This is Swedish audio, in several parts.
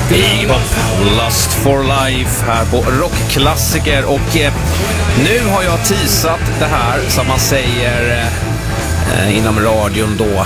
Lust for Life här på Rockklassiker. Och nu har jag teasat det här som man säger inom radion då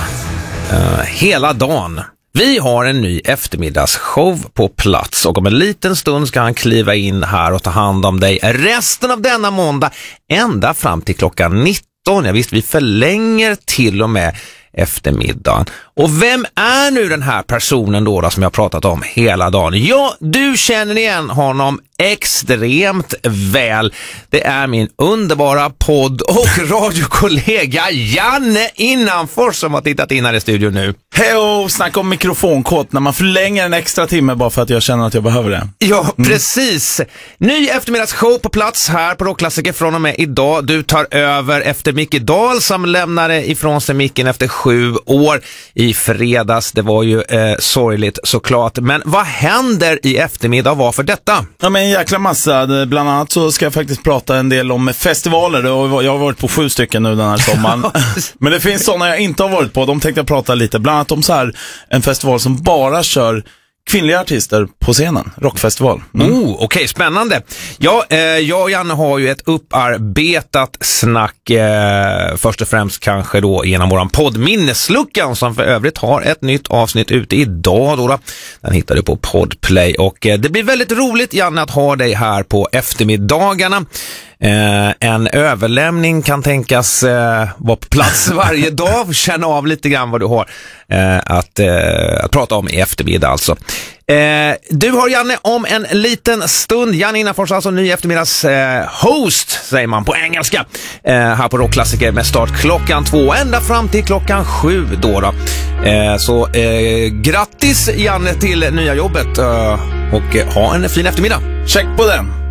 hela dagen. Vi har en ny eftermiddagsshow på plats och om en liten stund ska han kliva in här och ta hand om dig resten av denna måndag ända fram till klockan 19. Ja visst, vi förlänger till och med eftermiddagen. Och vem är nu den här personen då som jag har pratat om hela dagen? Ja, du känner igen honom extremt väl. Det är min underbara podd- och radiokollega Janne Innanfors som har tittat in här i studion nu. Hej, snacka om mikrofonkåt när man förlänger en extra timme bara för att jag känner att jag behöver det. Ja, precis. Ny eftermiddagsshow på plats här på Rockklassiker från och med idag. Du tar över efter Micke Dahl som lämnade ifrån sig micken efter 7 år i fredags. Det var ju sorgligt såklart. Men vad händer i eftermiddag? Varför detta? Ja, men en jäkla massa. Bland annat så ska jag faktiskt prata en del om festivaler. Jag har varit på 7 stycken nu den här sommaren. Men det finns sådana jag inte har varit på. De tänkte jag prata lite. Bland annat om så här en festival som bara kör kvinnliga artister på scenen, rockfestival. Okej, spännande. Ja, jag och Janne har ju ett upparbetat snack först och främst kanske då genom våran podd Minnesluckan som för övrigt har ett nytt avsnitt ute idag då. Den hittar du på Podplay och det blir väldigt roligt Janne att ha dig här på eftermiddagarna. En överlämning kan tänkas vara på plats varje dag. Känna av lite grann vad du har att prata om i eftermiddag alltså. Du har Janne om en liten stund. Janne Innanfors, alltså ny eftermiddags host säger man på engelska här på Rockklassiker med start klockan 2 ända fram till klockan 7 då. Så grattis Janne till nya jobbet och ha en fin eftermiddag. Check på den.